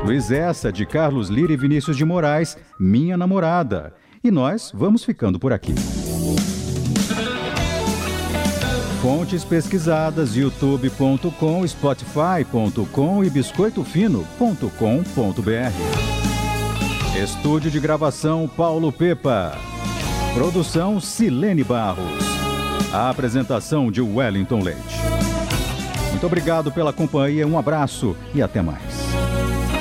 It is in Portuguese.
Luiz Essa, de Carlos Lira e Vinícius de Moraes, Minha Namorada. E nós vamos ficando por aqui. Fontes pesquisadas: youtube.com, spotify.com e biscoitofino.com.br. Estúdio de gravação Paulo Pepa. Produção Silene Barros. A apresentação de Wellington Leite. Muito obrigado pela companhia, um abraço e até mais.